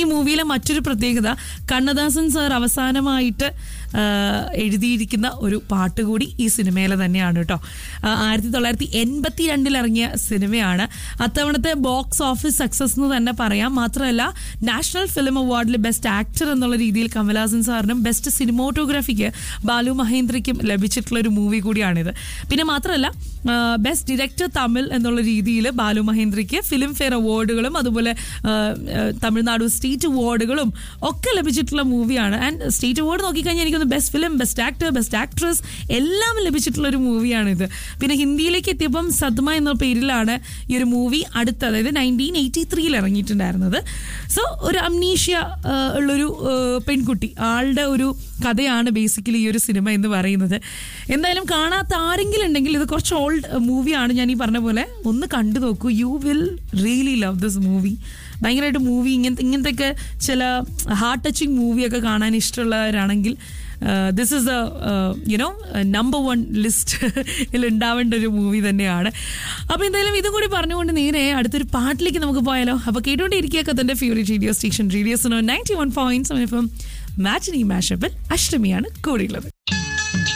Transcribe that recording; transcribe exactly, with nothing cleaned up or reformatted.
ഈ മൂവിയിലെ മറ്റൊരു പ്രത്യേകത കണ്ണദാസൻ സാർ അവസാനമായിട്ട് എഴുതിയിരിക്കുന്ന ഒരു പാട്ട് കൂടി ഈ സിനിമയിലെ തന്നെയാണ് കേട്ടോ. ആയിരത്തി തൊള്ളായിരത്തി എൺപത്തി രണ്ടിൽ ഇറങ്ങിയ സിനിമയാണ്. അത്തവണത്തെ ബോക്സ് ഓഫീസ് സക്സസ് എന്ന് തന്നെ പറയാം. മാത്രമല്ല നാഷണൽ ഫിലിം അവാർഡിൽ ബെസ്റ്റ് ആക്ടർ എന്നുള്ള രീതിയിൽ കമൽഹാസൻ സാറിനും ബെസ്റ്റ് സിനിമോട്ടോഗ്രാഫിക്ക് ബാലു മഹേന്ദ്രയ്ക്കും ലഭിച്ചിട്ടുള്ള ഒരു മൂവി കൂടിയാണിത്. പിന്നെ മാത്രമല്ല ബെസ്റ്റ് ഡയറക്ടർ തമിഴ് എന്നുള്ള രീതിയിൽ ബാലു മഹേന്ദ്രയ്ക്ക് ഫിലിം ഫെയർ അവാർഡുകളും അതുപോലെ തമിഴ്നാട് സ്റ്റേറ്റ് അവാർഡുകളും ഒക്കെ ലഭിച്ചിട്ടുള്ള മൂവിയാണ്. ആൻഡ് സ്റ്റേറ്റ് അവാർഡ് നോക്കിക്കഴിഞ്ഞാൽ എനിക്കൊന്ന് best film, best actor, best actress എല്ലാം ലഭിച്ചിട്ടുള്ള ഒരു മൂവിയാണിത്. പിന്നെ ഹിന്ദിയിലേക്ക് എത്തിയപ്പം സദ്മ എന്ന പേരിലാണ് ഈ ഒരു മൂവി അടുത്ത, അതായത് നയൻറ്റീൻ എയ്റ്റി ത്രീയിൽ ഇറങ്ങിയിട്ടുണ്ടായിരുന്നത്. സോ ഒരു അംനീഷ്യ ഉള്ളൊരു പെൺകുട്ടി ആളുടെ ഒരു കഥയാണ് ബേസിക്കലി ഈ ഒരു സിനിമ എന്ന് പറയുന്നത്. എന്തായാലും കാണാത്ത ആരെങ്കിലും ഉണ്ടെങ്കിൽ ഇത് കുറച്ച് ഓൾഡ് മൂവിയാണ്. ഞാൻ ഈ പറഞ്ഞ പോലെ ഒന്ന് കണ്ടു നോക്കൂ. You will really love this movie. ഭയങ്കരമായിട്ട് മൂവി ഇങ്ങനത്തെ ഇങ്ങനത്തെയൊക്കെ ചില ഹാർട്ട് ടച്ചിങ് മൂവിയൊക്കെ കാണാൻ ഇഷ്ടമുള്ളവരാണെങ്കിൽ this is A you know number one ലിസ്റ്റിൽ ഉണ്ടാവേണ്ട ഒരു മൂവി തന്നെയാണ്. അപ്പോൾ എന്തായാലും ഇതും കൂടി പറഞ്ഞുകൊണ്ട് നേരെ അടുത്തൊരു പാട്ടിലേക്ക് നമുക്ക് പോയാലോ. അപ്പോൾ കേട്ടുകൊണ്ടിരിക്കുക കഥൻ്റെ favourite radio station radio Suno ninety one point seven F M മാറ്റിനി മാഷപ്പിൽ അഷ്ടമിയാണ് കൂടിയുള്ളത്.